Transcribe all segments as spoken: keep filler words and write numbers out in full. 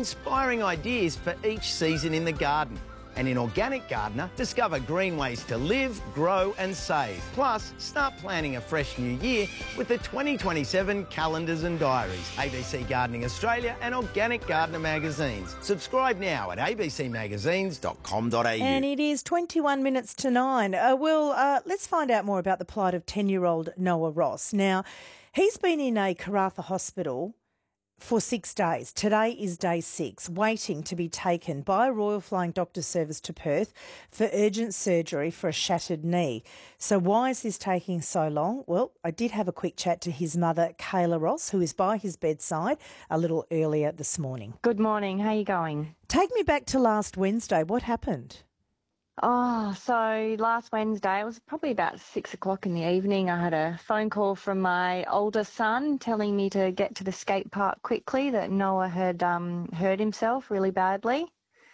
inspiring ideas for each season in the garden. And in Organic Gardener, discover green ways to live, grow and save. Plus, start planning a fresh new year with the twenty twenty-seven calendars and diaries. A B C Gardening Australia and Organic Gardener magazines. Subscribe now at a b c magazines dot com dot a u. And it is twenty-one minutes to nine. Uh, well, uh, let's find out more about the plight of ten-year-old Noah Ross. Now, he's been in a Karratha hospital for six days. Today is day six, waiting to be taken by Royal Flying Doctor Service to Perth for urgent surgery for a shattered knee. So why is this taking so long? Well, I did have a quick chat to his mother, Kayla Ross, who is by his bedside a little earlier this morning. Good morning. How are you going? Take me back to last Wednesday. What happened? Oh, so last Wednesday, it was probably about six o'clock in the evening. I had a phone call from my older son telling me to get to the skate park quickly, that Noah had um, hurt himself really badly.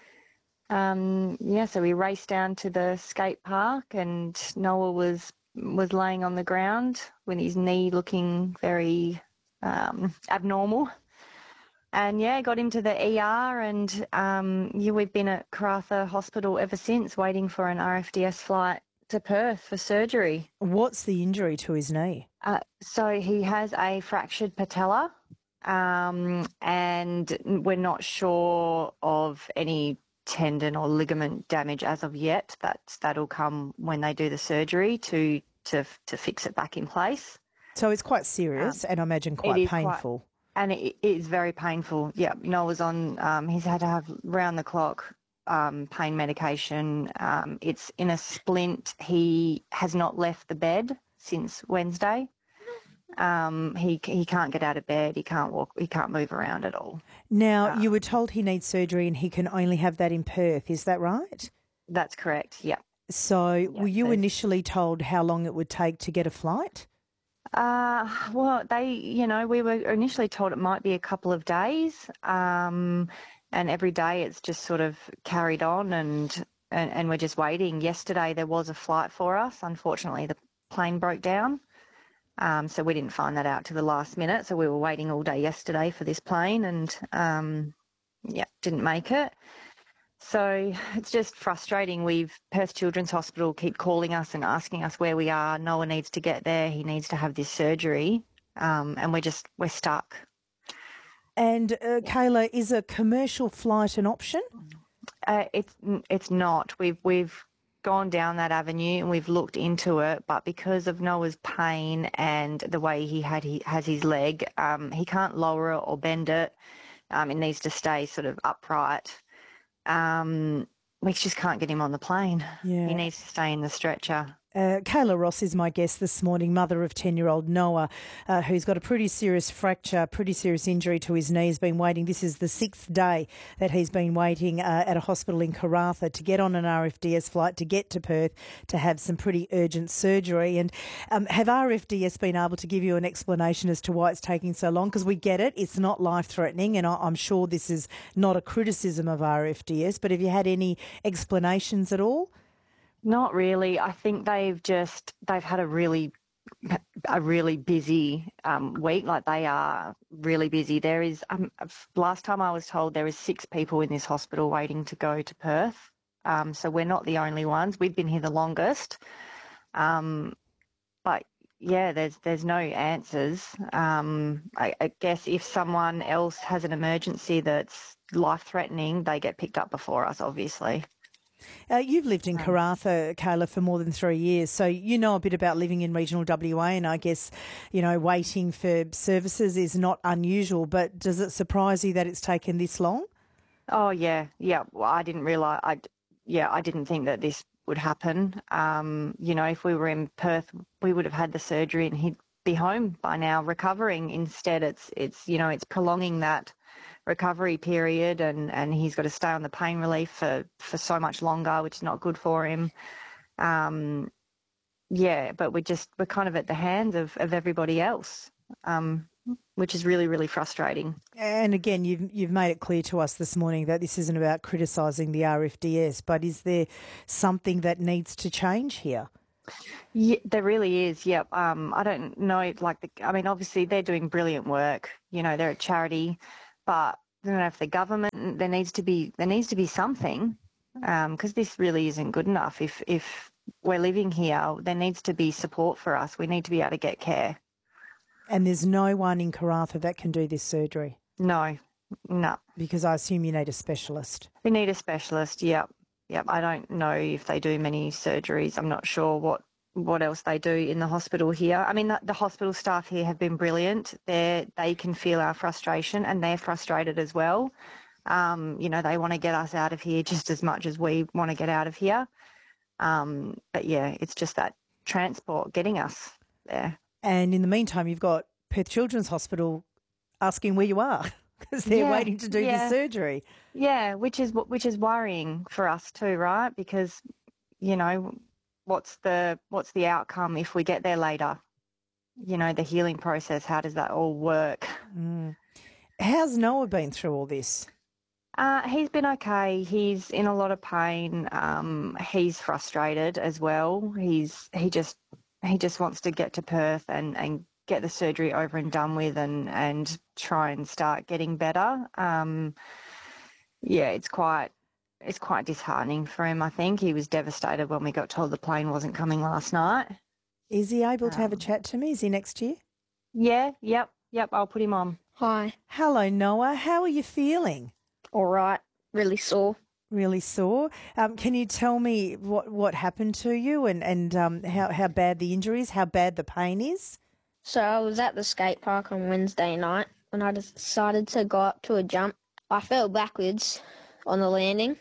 Um, yeah, so we raced down to the skate park and Noah was was laying on the ground with his knee looking very um, abnormal. And, yeah, got him to the E R and, um, yeah, we've been at Karratha Hospital ever since, waiting for an R F D S flight to Perth for surgery. What's the injury to his knee? Uh, so he has a fractured patella, um, and we're not sure of any tendon or ligament damage as of yet. That's, that'll come when they do the surgery to, to, to fix it back in place. So it's quite serious um, and I imagine quite painful. Quite, And it is very painful. Yeah, Noah's on, um, he's had to have round-the-clock um, pain medication. Um, it's in a splint. He has not left the bed since Wednesday. Um, he he can't get out of bed. He can't walk. He can't move around at all. Now, um, you were told he needs surgery and he can only have that in Perth. Is that right? That's correct, yeah. So yeah, were you initially told how long it would take to get a flight? Uh, well, they, you know, we were initially told it might be a couple of days, um, and every day it's just sort of carried on and, and, and we're just waiting. Yesterday there was a flight for us. Unfortunately, the plane broke down, um, so we didn't find that out till the last minute. So we were waiting all day yesterday for this plane and, um, yeah, didn't make it. So it's just frustrating. We've, Perth Children's Hospital keep calling us and asking us where we are. Noah needs to get there. He needs to have this surgery. Um, and we're just, we're stuck. And uh, Kayla, is a commercial flight an option? Uh, it's, it's not. We've, we've gone down that avenue and we've looked into it, but because of Noah's pain and the way he had, he has his leg, um, he can't lower it or bend it. Um, it needs to stay sort of upright. Um, we just can't get him on the plane. Yeah. He needs to stay in the stretcher. Uh, Kayla Ross is my guest this morning, mother of ten-year-old Noah, uh, who's got a pretty serious fracture, pretty serious injury to his knee. He's been waiting. This is the sixth day that he's been waiting uh, at a hospital in Karratha to get on an R F D S flight to get to Perth to have some pretty urgent surgery. And um, have R F D S been able to give you an explanation as to why it's taking so long? Because we get it. It's not life-threatening, and I- I'm sure this is not a criticism of R F D S, but have you had any explanations at all? Not really. I think they've just, they've had a really, a really busy um, week. Like they are really busy. There is, um, last time I was told there is six people in this hospital waiting to go to Perth. Um, so we're not the only ones. We've been here the longest. Um, but yeah, there's, there's no answers. Um, I, I guess if someone else has an emergency that's life-threatening, they get picked up before us, obviously. Uh, you've lived in Karratha, Kayla, for more than three years, so you know a bit about living in regional W A, and I guess, you know, waiting for services is not unusual, but does it surprise you that it's taken this long? Oh, yeah, yeah. Well, I didn't realise, I, yeah, I didn't think that this would happen. Um, you know, if we were in Perth, we would have had the surgery and he'd be home by now recovering. Instead, it's, it's you know, it's prolonging that recovery period and, and he's got to stay on the pain relief for, for so much longer, which is not good for him. Um, yeah, but we're just, we're kind of at the hands of, of everybody else, um, which is really, really frustrating. And again, you've, you've made it clear to us this morning that this isn't about criticising the R F D S, but is there something that needs to change here? Yeah, there really is. Yep. Um, I don't know, like, the, I mean, obviously they're doing brilliant work. You know, they're a charity. But I don't know if the government that there needs to be there needs to be something, because um, this really isn't good enough. If if we're living here, there needs to be support for us. We need to be able to get care. And there's no one in Karratha that can do this surgery? No, no. Because I assume you need a specialist. We need a specialist, yep. Yep. I don't know if they do many surgeries. I'm not sure what, what else they do in the hospital here. I mean, the, the hospital staff here have been brilliant. They they can feel our frustration and they're frustrated as well. Um, you know, they want to get us out of here just as much as we want to get out of here. Um, but, yeah, it's just that transport getting us there. And in the meantime, you've got Perth Children's Hospital asking where you are because they're yeah, waiting to do yeah. the surgery. Yeah, which is which is worrying for us too, right? Because, you know, what's the what's the outcome if we get there later? You know, the healing process, how does that all work? Mm. How's Noah been through all this? Uh, he's been okay. He's in a lot of pain. Um, he's frustrated as well. He's he just he just wants to get to Perth and, and get the surgery over and done with and, and try and start getting better. Um, yeah, it's quite it's quite disheartening for him, I think. He was devastated when we got told the plane wasn't coming last night. Is he able to um, have a chat to me? Is he next to you? Yeah, yep, yep, I'll put him on. Hi. Hello, Noah. How are you feeling? All right. Really sore. Really sore. Um, can you tell me what, what happened to you and, and um, how, how bad the injury is, how bad the pain is? So I was at the skate park on Wednesday night and I decided to go up to a jump. I fell backwards on the landing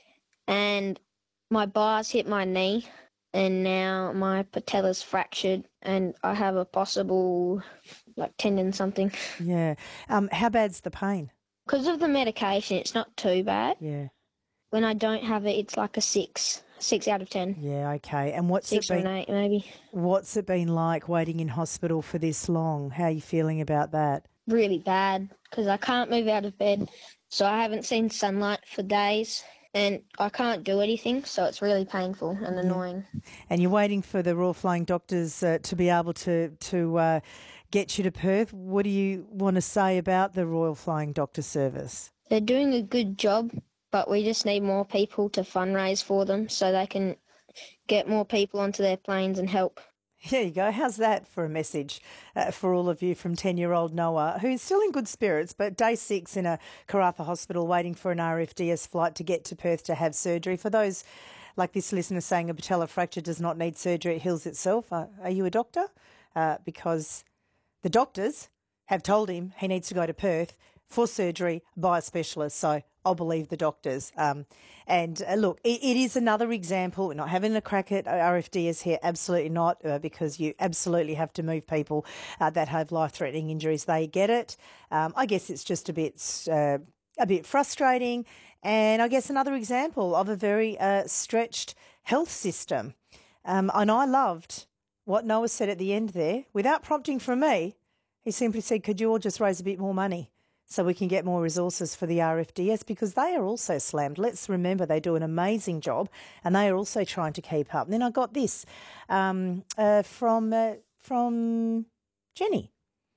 and my bars hit my knee and now my patella's fractured and I have a possible like tendon something. Yeah. Um, how bad's the pain? Because of the medication, it's not too bad. Yeah. When I don't have it, it's like a six, six out of ten. Yeah, okay. And what's Six it or been? an eight, maybe. What's it been like waiting in hospital for this long? How are you feeling about that? Really bad because I can't move out of bed, so I haven't seen sunlight for days, and I can't do anything, so it's really painful and annoying. And you're waiting for the Royal Flying Doctors uh, to be able to to uh, get you to Perth. What do you want to say about the Royal Flying Doctor Service? They're doing a good job, but we just need more people to fundraise for them so they can get more people onto their planes and help. There you go. How's that for a message uh, for all of you from ten-year-old Noah, who's still in good spirits, but day six in a Karratha hospital waiting for an R F D S flight to get to Perth to have surgery. For those like this listener saying a patella fracture does not need surgery, it heals itself. Uh, are you a doctor? Uh, because the doctors have told him he needs to go to Perth for surgery by a specialist. So I'll believe the doctors. Um, and uh, look, it, it is another example. We're not having a crack at R F D S here. Absolutely not, uh, because you absolutely have to move people uh, that have life-threatening injuries. They get it. Um, I guess it's just a bit, uh, a bit frustrating. And I guess another example of a very uh, stretched health system. Um, and I loved what Noah said at the end there. Without prompting from me, he simply said, could you all just raise a bit more money so we can get more resources for the R F D S, because they are also slammed. Let's remember they do an amazing job and they are also trying to keep up. And then I got this um, uh, from uh, from Jenny,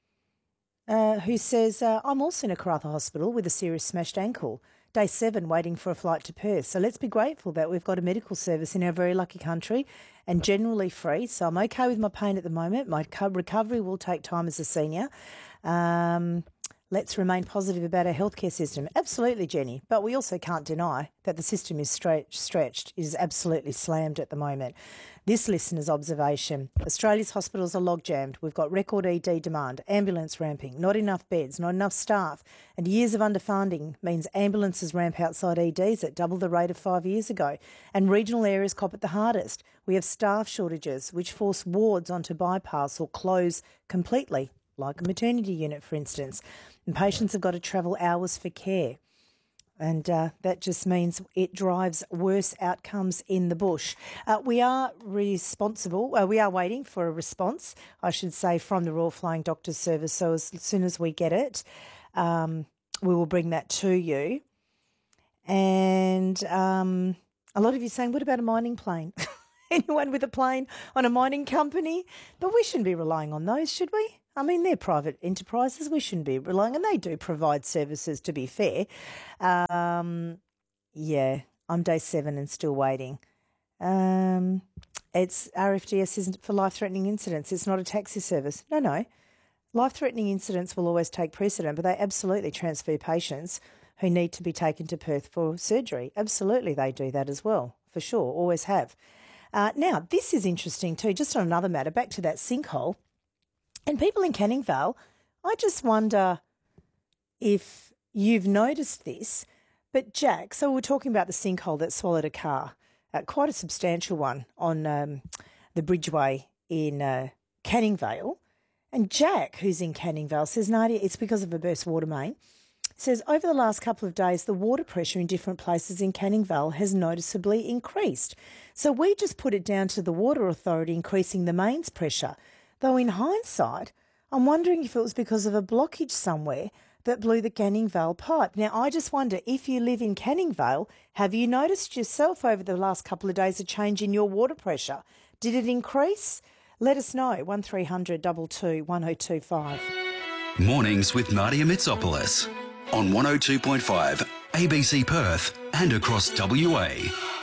uh, who says, uh, I'm also in a Karratha hospital with a serious smashed ankle. Day seven waiting for a flight to Perth. So let's be grateful that we've got a medical service in our very lucky country and generally free. So I'm okay with my pain at the moment. My recovery will take time as a senior. Um... Let's remain positive about our healthcare system. Absolutely, Jenny. But we also can't deny that the system is stretched, stretched. It is absolutely slammed at the moment. This listener's observation: Australia's hospitals are log-jammed. We've got record E D demand, ambulance ramping, not enough beds, not enough staff, and years of underfunding means ambulances ramp outside E Ds at double the rate of five years ago. And regional areas cop it the hardest. We have staff shortages, which force wards onto bypass or close completely, like a maternity unit, for instance. And patients have got to travel hours for care. And uh, that just means it drives worse outcomes in the bush. Uh, we are responsible, uh, we are waiting for a response, I should say, from the Royal Flying Doctors Service. So as soon as we get it, um, we will bring that to you. And um, a lot of you saying, what about a mining plane? Anyone with a plane on a mining company? But we shouldn't be relying on those, should we? I mean, they're private enterprises. We shouldn't be relying, and they do provide services, to be fair. Um, yeah, I'm day seven and still waiting. Um, it's R F D S isn't for life-threatening incidents. It's not a taxi service. No, no. Life-threatening incidents will always take precedent, but they absolutely transfer patients who need to be taken to Perth for surgery. Absolutely, they do that as well, for sure, always have. Uh, now, this is interesting too, just on another matter, back to that sinkhole. And people in Canning Vale, I just wonder if you've noticed this, but Jack, so we're talking about the sinkhole that swallowed a car, uh, quite a substantial one on um, the Bridgeway in uh, Canning Vale. And Jack, who's in Canning Vale, says, Nadia, it's because of a burst water main. Says, over the last couple of days, the water pressure in different places in Canning Vale has noticeably increased. So we just put it down to the Water Authority increasing the mains pressure. Though in hindsight, I'm wondering if it was because of a blockage somewhere that blew the Canning Vale pipe. Now, I just wonder, if you live in Canning Vale, have you noticed yourself over the last couple of days a change in your water pressure? Did it increase? Let us know, one three hundred two two one oh two five. Mornings with Nadia Mitsopoulos on one oh two point five A B C Perth and across W A.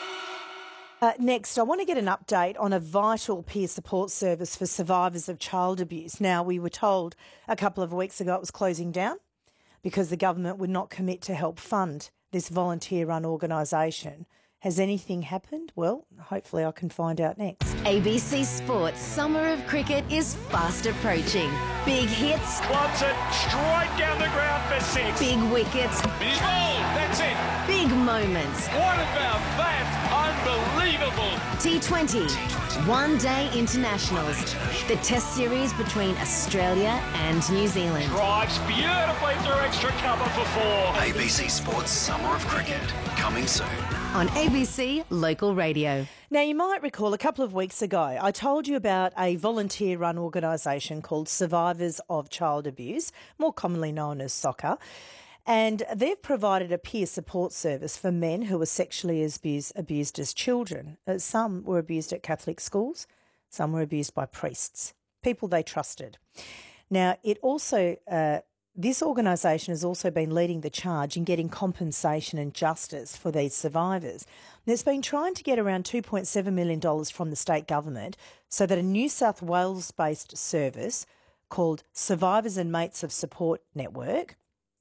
Uh, next, I want to get an update on a vital peer support service for survivors of child abuse. Now, we were told a couple of weeks ago it was closing down because the government would not commit to help fund this volunteer-run organisation. Has anything happened? Well, hopefully I can find out next. A B C Sports Summer of Cricket is fast approaching. Big hits. Clubs it straight down the ground for six. Big wickets. He's bowled. That's it. Big moments. What about that? Unbelievable. T twenty. One Day Internationals. The Test series between Australia and New Zealand. Drives beautifully through extra cover for four. A B C Sports Summer of Cricket, coming soon. On A B C Local Radio. Now, you might recall a couple of weeks ago, I told you about a volunteer-run organisation called Survivors of Child Abuse, more commonly known as SOCA, and they've provided a peer support service for men who were sexually abused, abused as children. Uh, some were abused at Catholic schools, some were abused by priests, people they trusted. Now, it also... Uh, This organisation has also been leading the charge in getting compensation and justice for these survivors. And it's been trying to get around two point seven million dollars from the state government so that a New South Wales-based service called Survivors and Mates of Support Network,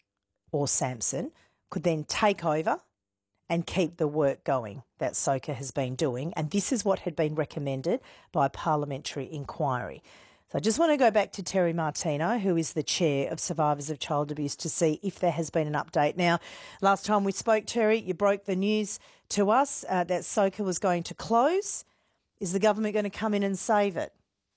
or SAMSON, could then take over and keep the work going that SOCA has been doing. And this is what had been recommended by a parliamentary inquiry. So I just want to go back to Terry Martino, who is the chair of Survivors of Child Abuse, to see if there has been an update. Now, last time we spoke, Terry, you broke the news to us uh, that SOCA was going to close. Is the government going to come in and save it?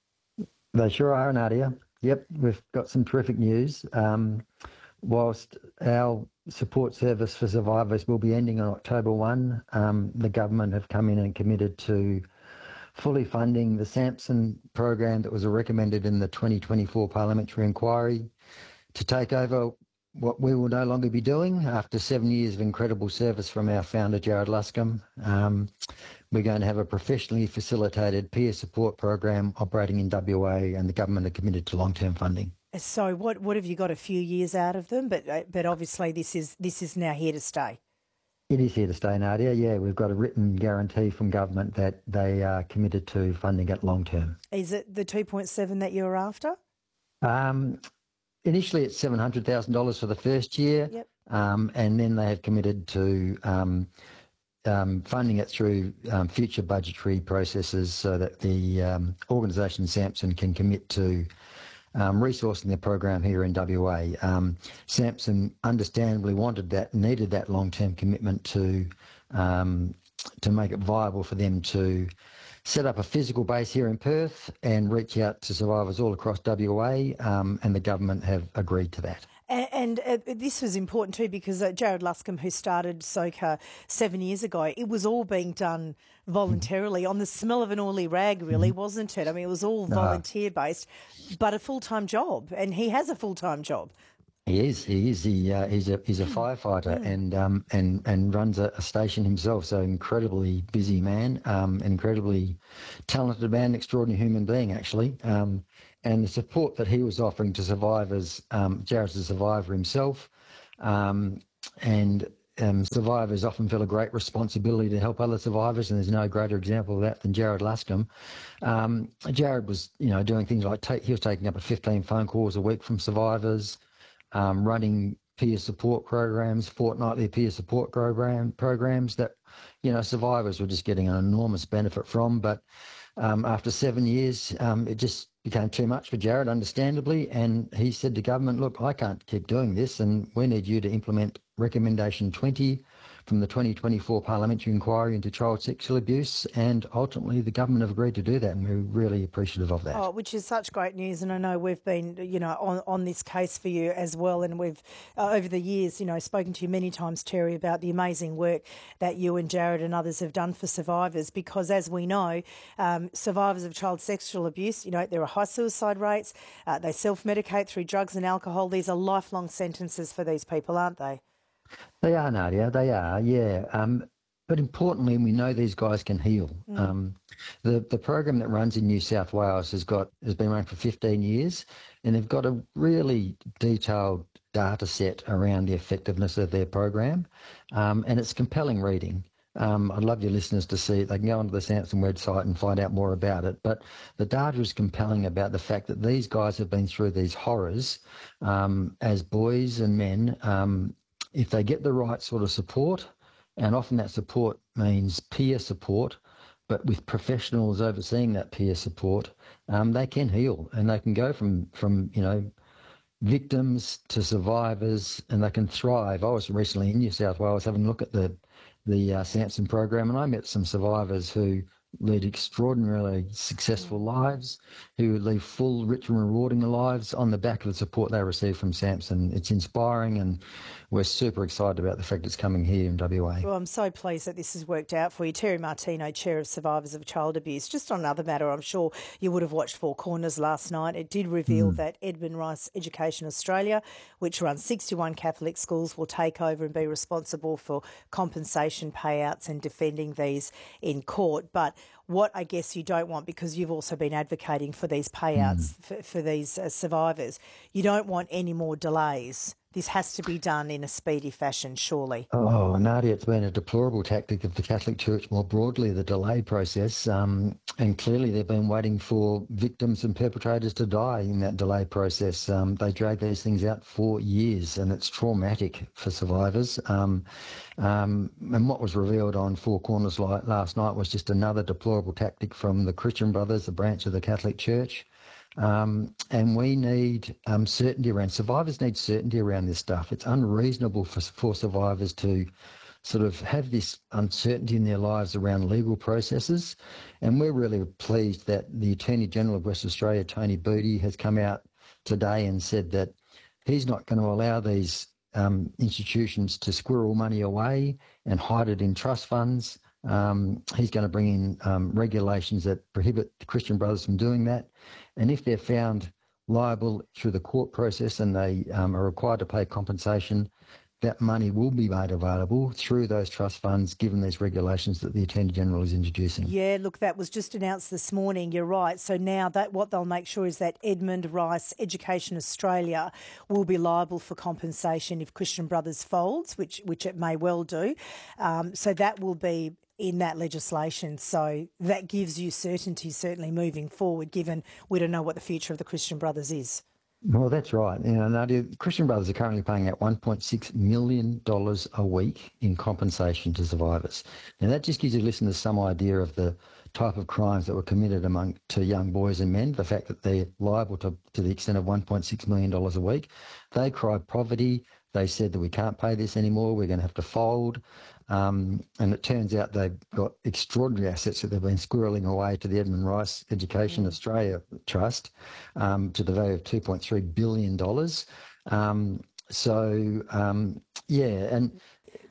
They sure are, Nadia. Yep, we've got some terrific news. Um, whilst our support service for survivors will be ending on October first, um, the government have come in and committed to fully funding the SAMSON program that was recommended in the twenty twenty-four parliamentary inquiry to take over what we will no longer be doing after seven years of incredible service from our founder, Jared Luscombe. Um, we're going to have a professionally facilitated peer support program operating in W A, and the government are committed to long-term funding. So what what have you got a few years out of them? But uh, but obviously this is this is now here to stay. It is here to stay, Nadia. Yeah, we've got a written guarantee from government that they are committed to funding it long term. Is it the two point seven that you're after? Um, initially, it's seven hundred thousand dollars for the first year, yep. um, and then they have committed to um, um, funding it through um, future budgetary processes so that the um, organisation SAMSON can commit to Um, resourcing the program here in W A. Um, SAMSON understandably wanted that, needed that long-term commitment to um, to make it viable for them to set up a physical base here in Perth and reach out to survivors all across W A, um, and the government have agreed to that. And, and uh, this was important too because uh, Jared Luscombe, who started SOCA seven years ago, it was all being done voluntarily on the smell of an oily rag, really, mm-hmm. wasn't it? I mean, it was all volunteer-based, but a full-time job, and he has a full-time job. He is. He is. He uh, he's a he's a firefighter mm. and um and and runs a, a station himself. So incredibly busy man, um, incredibly talented man, extraordinary human being actually. Um, and the support that he was offering to survivors. Um, Jared's a survivor himself, um, and um, survivors often feel a great responsibility to help other survivors, and there's no greater example of that than Jared Luscombe. Um, Jared was, you know, doing things like take, he was taking up to fifteen phone calls a week from survivors, um, running peer support programs, fortnightly peer support program programs that, you know, survivors were just getting an enormous benefit from. But um, after seven years, um, it just became too much for Jared, understandably, and he said to government, look, I can't keep doing this, and we need you to implement Recommendation twenty from the twenty twenty-four Parliamentary Inquiry into Child Sexual Abuse, and ultimately the government have agreed to do that, and we're really appreciative of that. Oh, which is such great news, and I know we've been, you know, on, on this case for you as well, and we've, uh, over the years, you know, spoken to you many times, Terry, about the amazing work that you and Jared and others have done for survivors, because as we know, um, survivors of child sexual abuse, you know, there are high suicide rates, uh, they self-medicate through drugs and alcohol. These are lifelong sentences for these people, aren't they? They are, Nadia, they are, yeah. Um, but importantly, we know these guys can heal. Mm. Um, the the program that runs in New South Wales has got has been running for fifteen years, and they've got a really detailed data set around the effectiveness of their program, um, and it's compelling reading. Um, I'd love your listeners to see it. They can go onto the Samson website and find out more about it. But the data is compelling about the fact that these guys have been through these horrors um, as boys and men. Um, if they get the right sort of support, and often that support means peer support, but with professionals overseeing that peer support, um, they can heal, and they can go from, from, you know, victims to survivors, and they can thrive. I was recently in New South Wales having a look at the, the uh, Samson program, and I met some survivors who lead extraordinarily successful lives, who lead full, rich and rewarding lives on the back of the support they receive from Samson. It's inspiring, and we're super excited about the fact it's coming here in W A. Well, I'm so pleased that this has worked out for you. Terry Martino, Chair of Survivors of Child Abuse. Just on another matter, I'm sure you would have watched Four Corners last night. It did reveal mm. that Edmund Rice Education Australia, which runs sixty-one Catholic schools, will take over and be responsible for compensation payouts and defending these in court. But what I guess you don't want, because you've also been advocating for these payouts mm. for, for these uh, survivors, you don't want any more delays. This has to be done in a speedy fashion, surely. Oh, Nadia, it's been a deplorable tactic of the Catholic Church more broadly, the delay process. Um, and clearly they've been waiting for victims and perpetrators to die in that delay process. Um, they drag these things out for years, and it's traumatic for survivors. Um, um, and what was revealed on Four Corners last night was just another deplorable tactic from the Christian Brothers, the branch of the Catholic Church. Um, and we need um, certainty around, survivors need certainty around this stuff. It's unreasonable for, for survivors to sort of have this uncertainty in their lives around legal processes. And we're really pleased that the Attorney General of Western Australia, Tony Booty, has come out today and said that he's not going to allow these um, institutions to squirrel money away and hide it in trust funds. Um, he's going to bring in um, regulations that prohibit the Christian Brothers from doing that. And if they're found liable through the court process and they um, are required to pay compensation, that money will be made available through those trust funds, given these regulations that the Attorney General is introducing. Yeah, look, that was just announced this morning. You're right. So now that what they'll make sure is that Edmund Rice Education Australia will be liable for compensation if Christian Brothers folds, which which it may well do. Um, so that will be in that legislation. So that gives you certainty, certainly moving forward, given we don't know what the future of the Christian Brothers is. Well, that's right. You know, Nadia, Christian Brothers are currently paying out one point six million dollars a week in compensation to survivors. Now, that just gives your listeners some idea of the type of crimes that were committed among to young boys and men, the fact that they're liable to, to the extent of one point six million dollars a week. They cried poverty. They said that we can't pay this anymore. We're going to have to fold. Um, and it turns out they've got extraordinary assets that they've been squirreling away to the Edmund Rice Education mm. Australia Trust um, to the value of two point three billion dollars. Um, so, um, yeah, and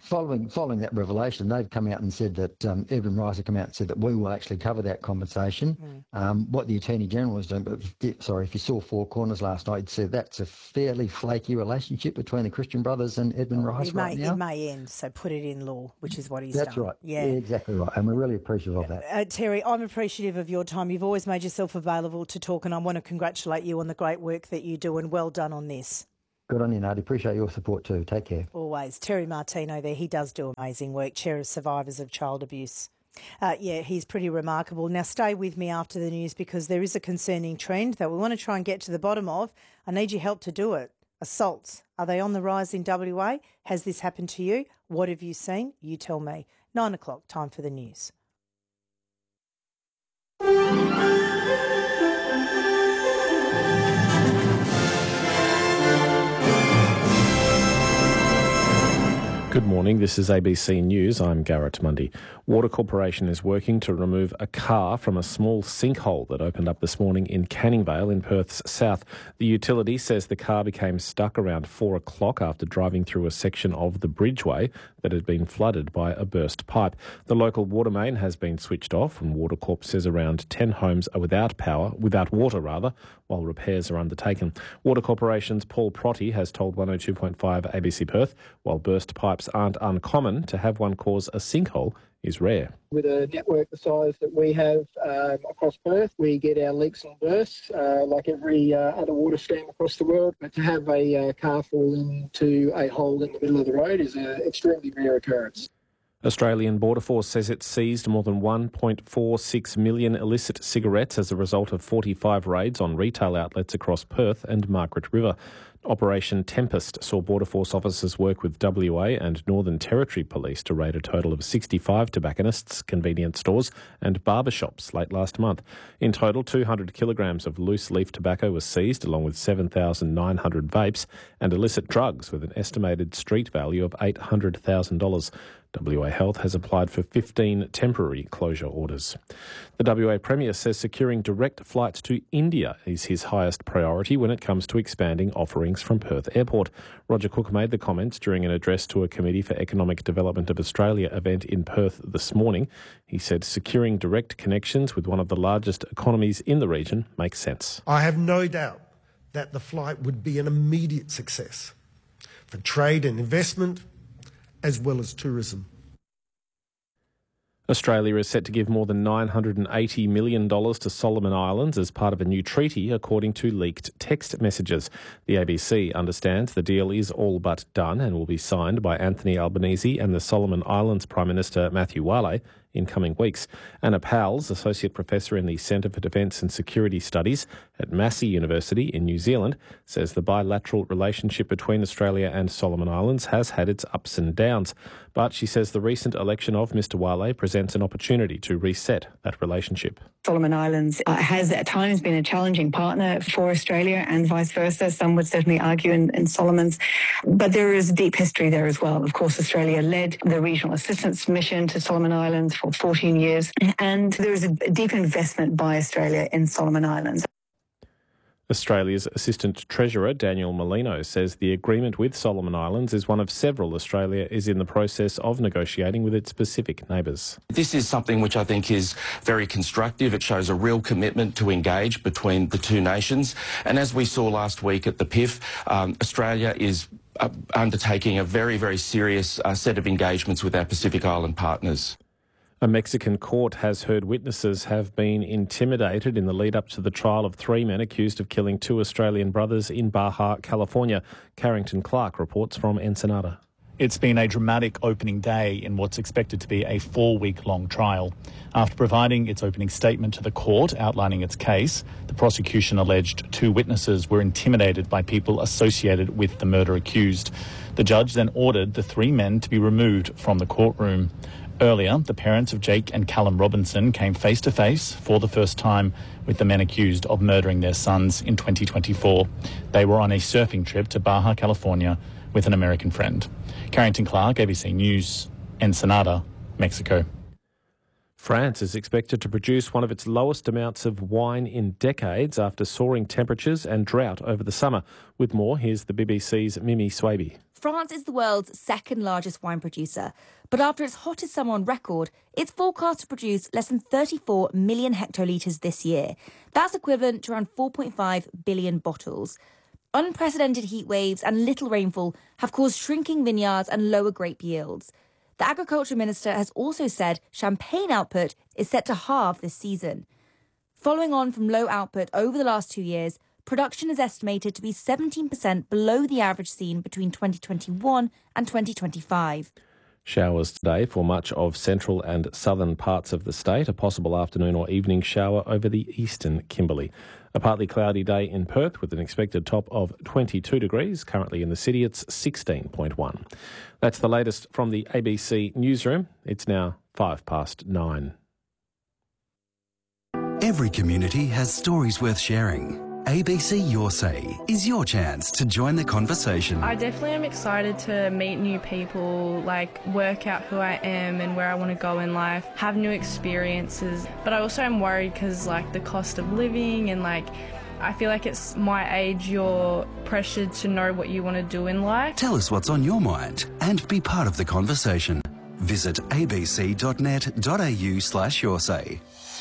following following that revelation, they've come out and said that um, Edwin Rice have come out and said that we will actually cover that compensation. Mm. Um, what the Attorney General was doing, but if, sorry, if you saw Four Corners last night, it said that's a fairly flaky relationship between the Christian Brothers and Edwin oh, Rice it may, right now. It may end, so put it in law, which is what he's that's done. That's right. Yeah. yeah, exactly right, and we're really appreciative of that. Uh, Terry, I'm appreciative of your time. You've always made yourself available to talk, and I want to congratulate you on the great work that you do, and well done on this. Good on you, Nadi. Appreciate your support too. Take care. Always. Terry Martino there. He does do amazing work. Chair of Survivors of Child Abuse. Uh, yeah, he's pretty remarkable. Now, stay with me after the news because there is a concerning trend that we want to try and get to the bottom of. I need your help to do it. Assaults. Are they on the rise in W A? Has this happened to you? What have you seen? You tell me. Nine o'clock, time for the news. Good morning, this is A B C News. I'm Garrett Mundy. Water Corporation is working to remove a car from a small sinkhole that opened up this morning in Canning Vale in Perth's south. The utility says the car became stuck around four o'clock after driving through a section of the bridgeway that had been flooded by a burst pipe. The local water main has been switched off and Water Corp says around ten homes are without power, without water rather, while repairs are undertaken. Water Corporation's Paul Protty has told one oh two point five A B C Perth, while burst pipes aren't uncommon, to have one cause a sinkhole is rare. With a network the size that we have um, across Perth, we get our leaks and bursts uh, like every uh, other water scheme across the world. But to have a uh, car fall into a hole in the middle of the road is an extremely rare occurrence. Australian Border Force says it seized more than one point four six million illicit cigarettes as a result of forty-five raids on retail outlets across Perth and Margaret River. Operation Tempest saw Border Force officers work with W A and Northern Territory Police to raid a total of sixty-five tobacconists, convenience stores and barbershops late last month. In total, two hundred kilograms of loose leaf tobacco was seized, along with seven thousand nine hundred vapes and illicit drugs with an estimated street value of eight hundred thousand dollars. W A Health has applied for fifteen temporary closure orders. The W A Premier says securing direct flights to India is his highest priority when it comes to expanding offerings from Perth Airport. Roger Cook made the comments during an address to a Committee for Economic Development of Australia event in Perth this morning. He said securing direct connections with one of the largest economies in the region makes sense. I have no doubt that the flight would be an immediate success for trade and investment, as well as tourism. Australia is set to give more than nine hundred eighty million dollars to Solomon Islands as part of a new treaty, according to leaked text messages. The A B C understands the deal is all but done and will be signed by Anthony Albanese and the Solomon Islands Prime Minister Matthew Wale in coming weeks. Anna Powles, Associate Professor in the Centre for Defence and Security Studies at Massey University in New Zealand, says the bilateral relationship between Australia and Solomon Islands has had its ups and downs. But she says the recent election of Mr Wale presents an opportunity to reset that relationship. Solomon Islands uh, has at times been a challenging partner for Australia and vice versa. Some would certainly argue in, in Solomon's. But there is deep history there as well. Of course, Australia led the regional assistance mission to Solomon Islands for fourteen years. And there is a deep investment by Australia in Solomon Islands. Australia's Assistant Treasurer Daniel Molino says the agreement with Solomon Islands is one of several Australia is in the process of negotiating with its Pacific neighbours. This is something which I think is very constructive. It shows a real commitment to engage between the two nations. And as we saw last week at the P I F, um, Australia is uh, undertaking a very, very serious uh, set of engagements with our Pacific Island partners. A Mexican court has heard witnesses have been intimidated in the lead-up to the trial of three men accused of killing two Australian brothers in Baja, California. Carrington Clark reports from Ensenada. It's been a dramatic opening day in what's expected to be a four-week-long trial. After providing its opening statement to the court outlining its case, the prosecution alleged two witnesses were intimidated by people associated with the murder accused. The judge then ordered the three men to be removed from the courtroom. Earlier, the parents of Jake and Callum Robinson came face-to-face for the first time with the men accused of murdering their sons in twenty twenty-four. They were on a surfing trip to Baja, California with an American friend. Carrington Clark, A B C News, Ensenada, Mexico. France is expected to produce one of its lowest amounts of wine in decades after soaring temperatures and drought over the summer. With more, here's the B B C's Mimi Swaby. France is the world's second largest wine producer, but after its hottest summer on record, it's forecast to produce less than thirty-four million hectolitres this year. That's equivalent to around four point five billion bottles. Unprecedented heat waves and little rainfall have caused shrinking vineyards and lower grape yields. The Agriculture Minister has also said champagne output is set to halve this season. Following on from low output over the last two years, production is estimated to be seventeen percent below the average seen between twenty twenty-one and twenty twenty-five. Showers today for much of central and southern parts of the state. A possible afternoon or evening shower over the eastern Kimberley. A partly cloudy day in Perth with an expected top of twenty-two degrees. Currently in the city it's sixteen point one. That's the latest from the A B C newsroom. It's now five past nine. Every community has stories worth sharing. A B C Your Say is your chance to join the conversation. I definitely am excited to meet new people, like work out who I am and where I want to go in life, have new experiences. But I also am worried because like the cost of living and like I feel like it's my age, you're pressured to know what you want to do in life. Tell us what's on your mind and be part of the conversation. Visit abc.net.au slash your say.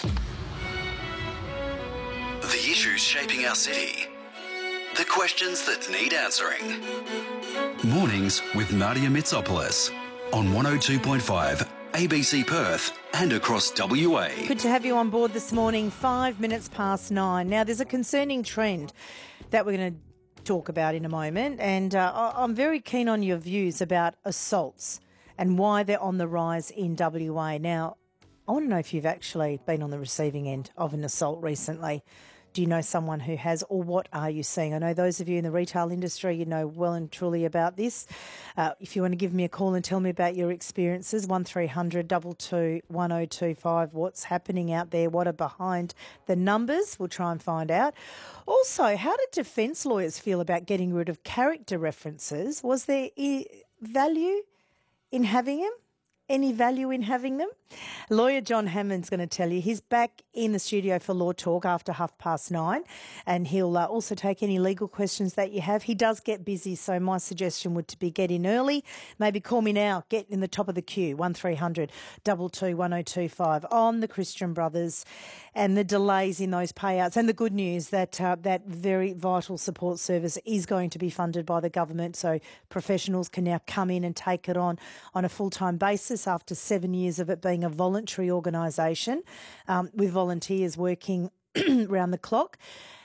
The issues shaping our city. The questions that need answering. Mornings with Nadia Mitsopoulos on one oh two point five A B C Perth and across W A. Good to have you on board this morning, five minutes past nine. Now, there's a concerning trend that we're going to talk about in a moment, and uh, I'm very keen on your views about assaults and why they're on the rise in W A. Now, I want to know if you've actually been on the receiving end of an assault recently. Do you know someone who has, or what are you seeing? I know those of you in the retail industry, you know well and truly about this. Uh, if you want to give me a call and tell me about your experiences, one three hundred two two one oh two five. What's happening out there? What are behind the numbers? We'll try and find out. Also, how did defence lawyers feel about getting rid of character references? Was there I- value in having them? Any value in having them? Lawyer John Hammond's going to tell you. He's back in the studio for Law Talk after half past nine, and he'll uh, also take any legal questions that you have. He does get busy, so my suggestion would to be get in early. Maybe call me now. Get in the top of the queue, one three hundred two two one oh two five, on the Christian Brothers and the delays in those payouts, and the good news that uh, that very vital support service is going to be funded by the government, so professionals can now come in and take it on on a full-time basis after seven years of it being a voluntary organisation um, with volunteers working round the clock.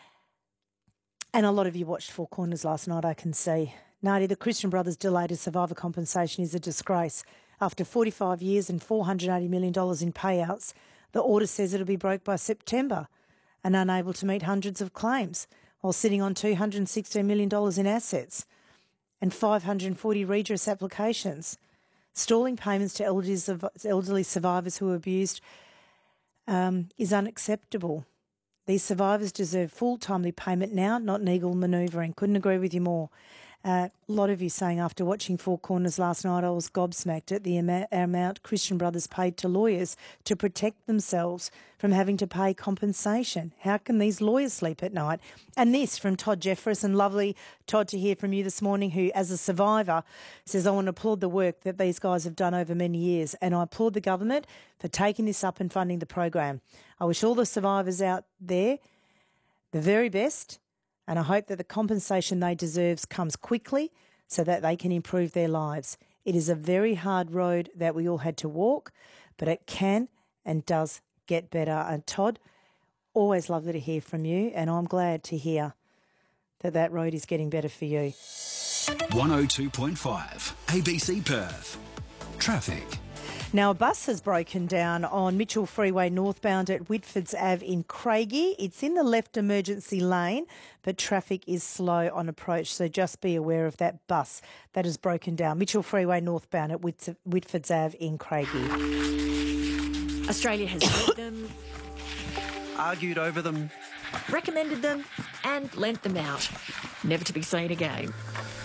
And a lot of you watched Four Corners last night, I can see. Nadia, the Christian Brothers' delayed survivor compensation is a disgrace. After forty-five years and four hundred eighty million dollars in payouts, the order says it'll be broke by September and unable to meet hundreds of claims while sitting on two hundred sixteen million dollars in assets and five hundred forty redress applications. Stalling payments to elderly survivors who were abused um, is unacceptable. These survivors deserve full timely payment now, not legal manoeuvring. Couldn't agree with you more. Uh, a lot of you saying after watching Four Corners last night, I was gobsmacked at the ama- amount Christian Brothers paid to lawyers to protect themselves from having to pay compensation. How can these lawyers sleep at night? And this from Todd Jefferson. Lovely, Todd, to hear from you this morning, who, as a survivor, says, I want to applaud the work that these guys have done over many years, and I applaud the government for taking this up and funding the program. I wish all the survivors out there the very best, and I hope that the compensation they deserve comes quickly so that they can improve their lives. It is a very hard road that we all had to walk, but it can and does get better. And Todd, always lovely to hear from you, and I'm glad to hear that that road is getting better for you. one oh two point five A B C Perth. Traffic. Now, a bus has broken down on Mitchell Freeway northbound at Whitfords Ave in Craigie. It's in the left emergency lane, but traffic is slow on approach, so just be aware of that bus that has broken down. Mitchell Freeway northbound at Whit- Whitfords Ave in Craigie. Australia has read them, argued over them, recommended them and lent them out, never to be seen again.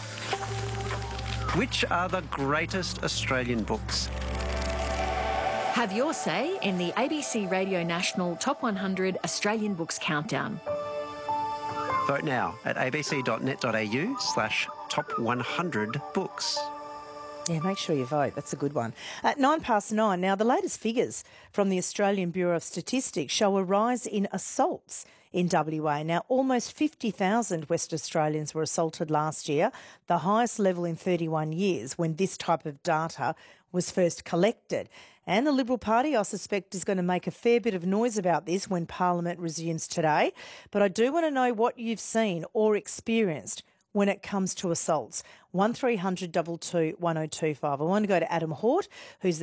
Which are the greatest Australian books? Have your say in the A B C Radio National Top one hundred Australian Books Countdown. Vote now at abc.net.au slash top 100 books. Yeah, make sure you vote. That's a good one. At nine past nine. Now, the latest figures from the Australian Bureau of Statistics show a rise in assaults in W A. Now, almost fifty thousand West Australians were assaulted last year, the highest level in thirty-one years when this type of data was first collected. And the Liberal Party, I suspect, is going to make a fair bit of noise about this when Parliament resumes today. But I do want to know what you've seen or experienced when it comes to assaults. one three hundred two two one oh two five. I want to go to Adam Hort, who's the